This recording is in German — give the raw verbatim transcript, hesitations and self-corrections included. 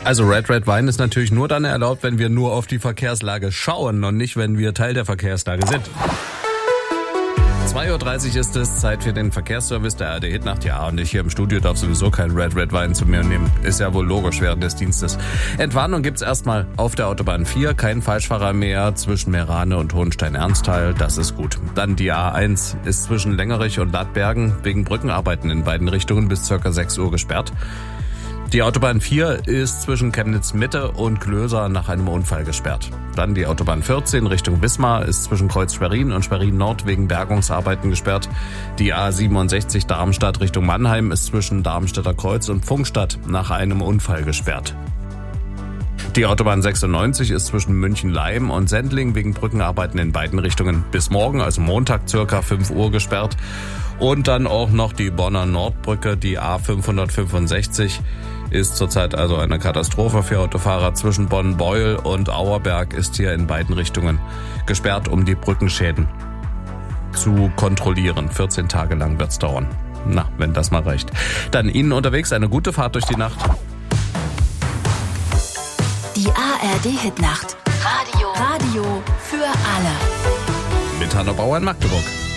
Also Red Red Wein ist natürlich nur dann erlaubt, wenn wir nur auf die Verkehrslage schauen und nicht, wenn wir Teil der Verkehrslage sind. zwei Uhr dreißig ist es, Zeit für den Verkehrsservice der A R D Hitnacht. Ja, und ich hier im Studio darf sowieso kein Red Red Wein zu mir nehmen. Ist ja wohl logisch während des Dienstes. Entwarnung gibt's erstmal auf der Autobahn vier, kein Falschfahrer mehr zwischen Meerane und Hohenstein-Ernsthal. Das ist gut. Dann die A eins ist zwischen Längerich und Ladbergen wegen Brückenarbeiten in beiden Richtungen bis ca. sechs Uhr gesperrt. Die Autobahn vier ist zwischen Chemnitz Mitte und Klöser nach einem Unfall gesperrt. Dann die Autobahn vierzehn Richtung Wismar ist zwischen Kreuz Schwerin und Schwerin Nord wegen Bergungsarbeiten gesperrt. Die A siebenundsechzig Darmstadt Richtung Mannheim ist zwischen Darmstädter Kreuz und Pfungstadt nach einem Unfall gesperrt. Die Autobahn sechsundneunzig ist zwischen München-Leim und Sendling wegen Brückenarbeiten in beiden Richtungen bis morgen, also Montag, circa fünf Uhr gesperrt. Und dann auch noch die Bonner Nordbrücke, die A fünfhundertfünfundsechzig, ist zurzeit also eine Katastrophe für Autofahrer. Zwischen Bonn-Beuel und Auerberg ist hier in beiden Richtungen gesperrt, um die Brückenschäden zu kontrollieren. vierzehn Tage lang wird's dauern. Na, wenn das mal reicht. Dann Ihnen unterwegs eine gute Fahrt durch die Nacht. Die A R D Hitnacht. Radio. Radio für alle. Mit Hanna Bauer in Magdeburg.